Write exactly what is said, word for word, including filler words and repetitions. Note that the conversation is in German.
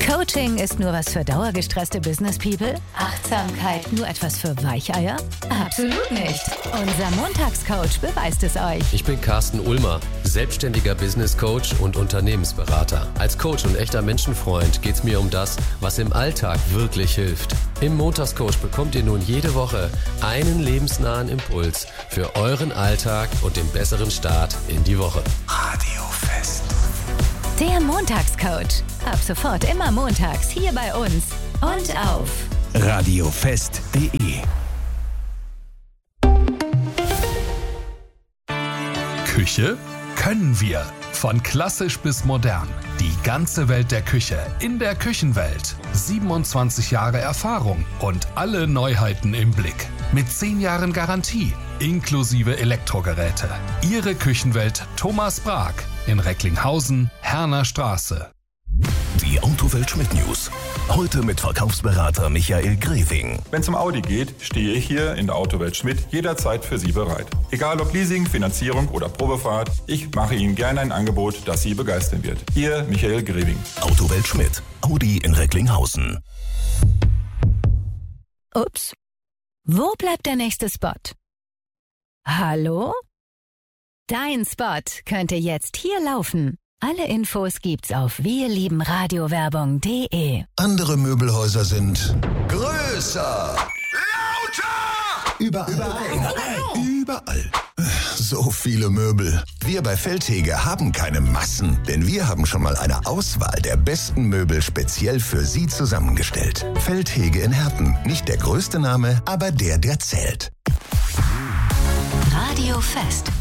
Coaching ist nur was für dauergestresste Business People? Achtsamkeit nur etwas für Weicheier? Absolut nicht. Unser Montagscoach beweist es euch. Ich bin Carsten Ulmer, selbstständiger Business Coach und Unternehmensberater. Als Coach und echter Menschenfreund geht es mir um das, was im Alltag wirklich hilft. Im Montagscoach bekommt ihr nun jede Woche einen lebensnahen Impuls für euren Alltag und den besseren Start in die Woche. Radio Fest. Der Montagscoach. Ab sofort immer montags hier bei uns und auf radiofest punkt de. Küche können wir. Von klassisch bis modern. Die ganze Welt der Küche in der Küchenwelt. siebenundzwanzig Jahre Erfahrung und alle Neuheiten im Blick. Mit zehn Jahren Garantie, inklusive Elektrogeräte. Ihre Küchenwelt Thomas Brag in Recklinghausen, Herner Straße. Die Autowelt Schmidt News. Heute mit Verkaufsberater Michael Greving. Wenn es um Audi geht, stehe ich hier in der Autowelt Schmidt jederzeit für Sie bereit. Egal ob Leasing, Finanzierung oder Probefahrt, ich mache Ihnen gerne ein Angebot, das Sie begeistern wird. Ihr Michael Greving. Autowelt Schmidt. Audi in Recklinghausen. Ups. Wo bleibt der nächste Spot? Hallo? Dein Spot könnte jetzt hier laufen. Alle Infos gibt's auf wirliebenradiowerbung punkt de. Andere Möbelhäuser sind größer, lauter, überall, überall, überall. So viele Möbel. Wir bei Feldhege haben keine Massen, denn wir haben schon mal eine Auswahl der besten Möbel speziell für Sie zusammengestellt. Feldhege in Herten. Nicht der größte Name, aber der, der zählt. Radio Fest.